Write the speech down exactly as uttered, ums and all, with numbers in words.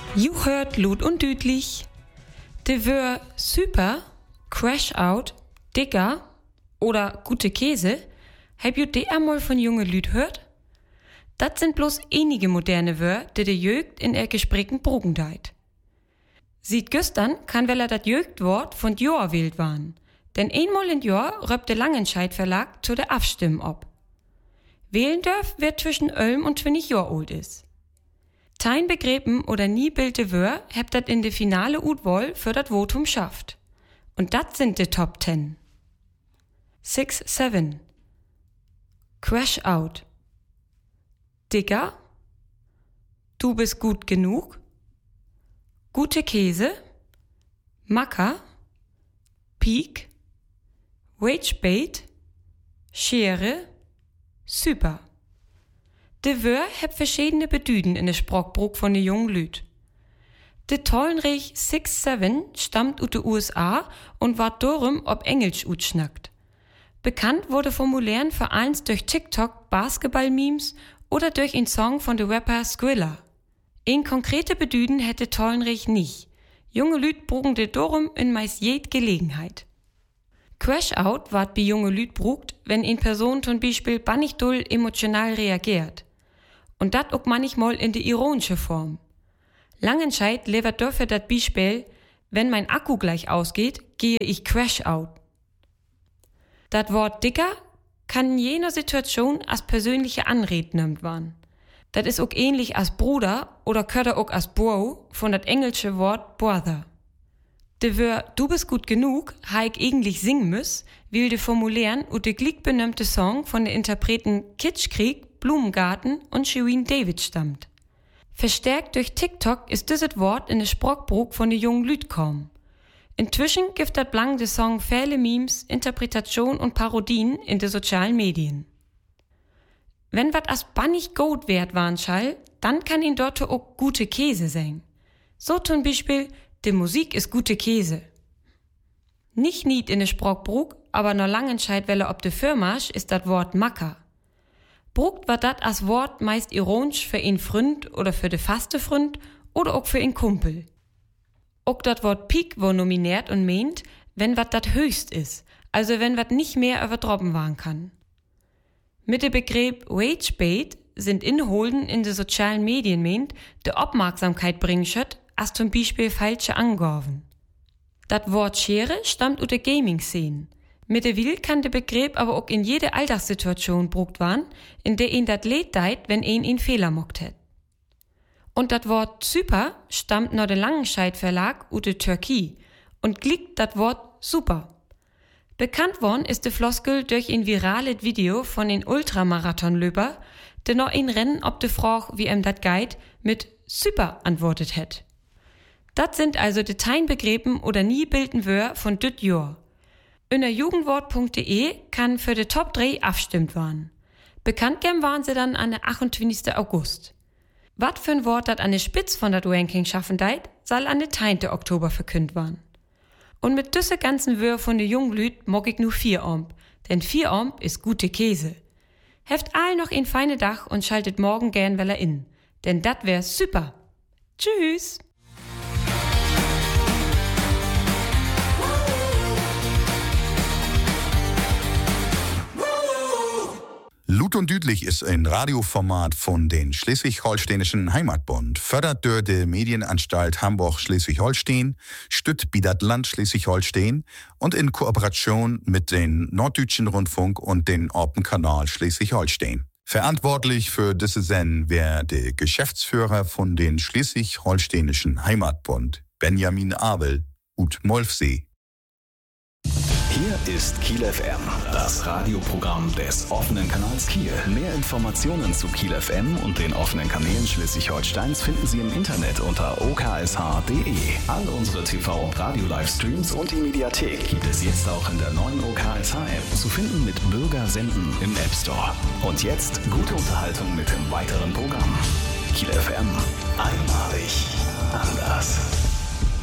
You hört Lut und Düdlich. De Wör super, Crash Out, Digger oder gute Käse, hab you de einmal von junge Lüd hört? Dat sind bloß einige moderne Wör, die de Jögt in er Gesprächen brugen deit. Sieht güstern kann well er dat Jögtwort von Jahr wählt waren, denn einmal in Jahr röpt de Langenscheidt Verlag zu der Abstimm ob. Wählen dörf, wer zwischen Ölm und zwanzig Jahr alt is. Tein begräben oder nie bilte Wör hebt dat in de finale Utwoll für dat Votum schafft. Und dat sind de Top Ten. six seven. Crash Out. Digger. Du bist gut genug. Gute Käse. Macker. Peak. Wagebait. Schere. Super. De Wör heb verschiedene Bedüden in de Sprockbrug von de jungen Lüd. De Tollenreich six seven stammt ut de U S A und ward darum ob Englisch utschnackt. Bekannt wurde Formulären vereins durch TikTok Basketball-Memes oder durch einen Song von de Rapper Skrilla. Ein konkrete Bedüden hätte Tollenreich nicht. Junge Lüd brugen de darum in meist jed Gelegenheit. Crash Out ward bei junge Lüd brugt, wenn in Person zum Beispiel bannig dull emotional reagiert. Und dat auch manchmal in de ironische Form. Langenscheidt levert dafür dat Beispiel, wenn mein Akku gleich ausgeht, gehe ich Crash Out. Dat Wort Dicker kann in jener Situation als persönliche Anred nimmt waren. Dat is auch ähnlich als Bruder oder köder auch als Bro von dat englische Wort Brother. De Wör Du bist gut genug, ha ich eigentlich singen müss, will de formulieren und de glick benömmte Song von de Interpreten Kitschkrieg, Blumengarten und Shirin David stammt. Verstärkt durch TikTok ist dieses Wort in de Sprockbrug von de jungen Lüd kaum. Inzwischen gibt dat blang de Song viele Memes, Interpretation und Parodien in de sozialen Medien. Wenn wat as bannig gut wert waren schall, dann kann ihn dort auch gute Käse sein. So zum Beispiel, de Musik ist gute Käse. Nicht nied in de Sprockbrug, aber no Langenscheidt welle ob de Firmasch ist dat Wort Macker. Brugt war dat as Wort meist ironisch für ihn Fründ oder für de faste Fründ oder auch für ihn Kumpel. Auch dat Wort Peak wo nominiert und meint, wenn wat dat höchst is, also wenn wat nicht mehr übertroppen waren kann. Mit de Begriff Wagebait sind Inholden in de sozialen Medien meint, de Aufmerksamkeit bringen schött, als zum Beispiel falsche Angaben. Dat Wort Schere stammt aus der Gaming-Szene. Mit der Will kann der Begriff aber auch in jede Alltagssituation brugt werden, in der ihn dat Lied deit, wenn ihn ihn Fehler mockt hätt. Und dat Wort Super stammt nach der Langenscheidt Verlag aus der Türkei und gliegt dat Wort Super. Bekannt worden ist die Floskel durch ein virales Video von den Ultramarathonlöber, der noch ein Rennen ob de Frage, wie ihm dat geit, mit Super antwortet hätt. Dat sind also Detailbegriffen oder nie bilden Wör von düt Jahr. Unter jugendwort punkt de kann für de Top drei abstimmt werden. Bekannt gern waren sie dann an der achtundzwanzigsten August. Wat für ein Wort dat an der Spitz von dat Ranking schaffen deit, soll an der zehnten Oktober verkündet werden. Und mit düsse ganzen Wör von de Junglüd mag ich nur vier Omb, denn vier Omb ist gute Käse. Heft all noch ein feine Dach und schaltet morgen gern weller in, denn dat wär super. Tschüss! Lut und Düdlich ist ein Radioformat von den Schleswig-Holsteinischen Heimatbund, fördert durch die Medienanstalt Hamburg-Schleswig-Holstein, stützt bi dat Land Schleswig-Holstein und in Kooperation mit den Norddeutschen Rundfunk und den Open Kanal Schleswig-Holstein. Verantwortlich für diese Sendung wäre der Geschäftsführer von den Schleswig-Holsteinischen Heimatbund, Benjamin Abel, ut Molfsee. Hier ist Kiel F M, das Radioprogramm des offenen Kanals Kiel. Mehr Informationen zu Kiel F M und den offenen Kanälen Schleswig-Holsteins finden Sie im Internet unter o k s h punkt d e. All unsere T V- und Radio-Livestreams und die Mediathek gibt es jetzt auch in der neuen O K S H-App, zu finden mit Bürger senden im App Store. Und jetzt gute Unterhaltung mit dem weiteren Programm. Kiel F M, einmalig, anders.